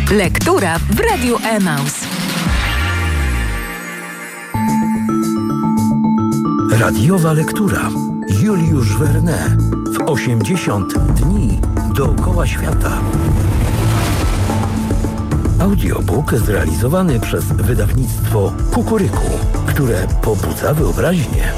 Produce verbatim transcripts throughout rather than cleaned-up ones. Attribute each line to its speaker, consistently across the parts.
Speaker 1: Lektura w Radiu Emaus.
Speaker 2: Radiowa lektura. Juliusz Verne w osiemdziesiąt dni dookoła świata. Audiobook zrealizowany przez wydawnictwo Kukuryku, które pobudza wyobraźnię.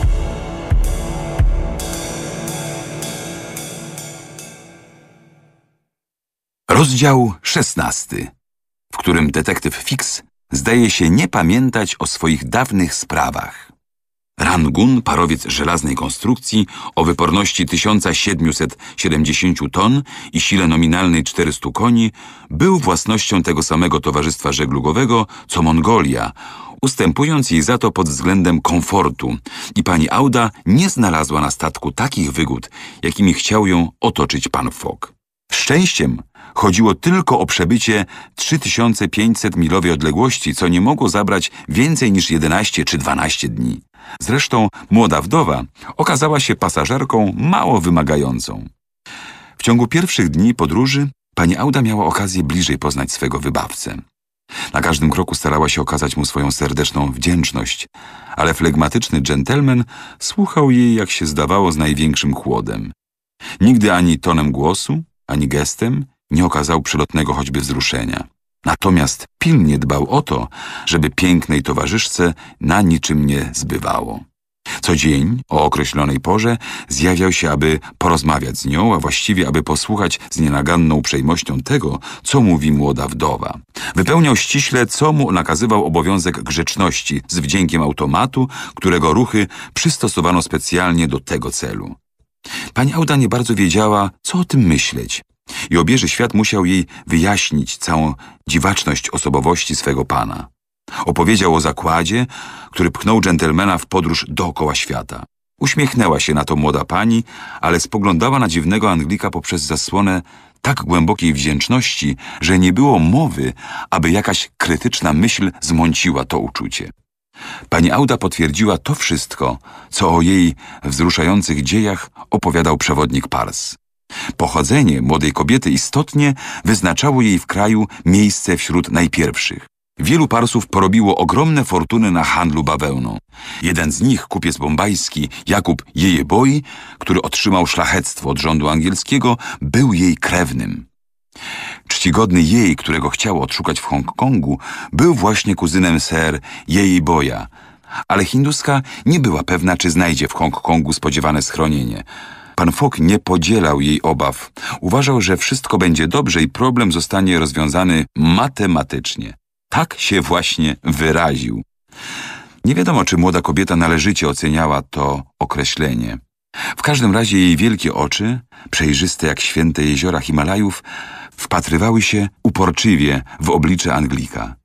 Speaker 3: Rozdział szesnasty, w którym detektyw Fix zdaje się nie pamiętać o swoich dawnych sprawach. Rangun, parowiec żelaznej konstrukcji o wyporności tysiąc siedemset siedemdziesiąt ton i sile nominalnej czterysta koni, był własnością tego samego towarzystwa żeglugowego co Mongolia, ustępując jej za to pod względem komfortu, i pani Auda nie znalazła na statku takich wygód, jakimi chciał ją otoczyć pan Fogg. Szczęściem chodziło tylko o przebycie trzy tysiące pięćset milowej odległości, co nie mogło zabrać więcej niż jedenaście czy dwanaście dni. Zresztą młoda wdowa okazała się pasażerką mało wymagającą. W ciągu pierwszych dni podróży pani Auda miała okazję bliżej poznać swego wybawcę. Na każdym kroku starała się okazać mu swoją serdeczną wdzięczność, ale flegmatyczny dżentelmen słuchał jej, jak się zdawało, z największym chłodem. Nigdy ani tonem głosu, ani gestem nie okazał przelotnego choćby wzruszenia. Natomiast pilnie dbał o to, żeby pięknej towarzyszce na niczym nie zbywało. Co dzień o określonej porze zjawiał się, aby porozmawiać z nią, a właściwie aby posłuchać z nienaganną uprzejmością tego, co mówi młoda wdowa. Wypełniał ściśle, co mu nakazywał obowiązek grzeczności z wdziękiem automatu, którego ruchy przystosowano specjalnie do tego celu. Pani Auda nie bardzo wiedziała, co o tym myśleć, i obieży świat musiał jej wyjaśnić całą dziwaczność osobowości swego pana. Opowiedział o zakładzie, który pchnął dżentelmena w podróż dookoła świata. Uśmiechnęła się na to młoda pani, ale spoglądała na dziwnego Anglika poprzez zasłonę tak głębokiej wdzięczności, że nie było mowy, aby jakaś krytyczna myśl zmąciła to uczucie. Pani Auda potwierdziła to wszystko, co o jej wzruszających dziejach opowiadał przewodnik Pars. Pochodzenie młodej kobiety istotnie wyznaczało jej w kraju miejsce wśród najpierwszych. Wielu Parsów porobiło ogromne fortuny na handlu bawełną. Jeden z nich, kupiec bombajski Jakub Jejeboi, który otrzymał szlachectwo od rządu angielskiego, był jej krewnym. Czcigodny jej, którego chciało odszukać w Hongkongu, był właśnie kuzynem Sir Jejeboja, ale hinduska nie była pewna, czy znajdzie w Hongkongu spodziewane schronienie. Pan Fogg nie podzielał jej obaw. Uważał, że wszystko będzie dobrze i problem zostanie rozwiązany matematycznie. Tak się właśnie wyraził. Nie wiadomo, czy młoda kobieta należycie oceniała to określenie. W każdym razie jej wielkie oczy, przejrzyste jak święte jeziora Himalajów, wpatrywały się uporczywie w oblicze Anglika.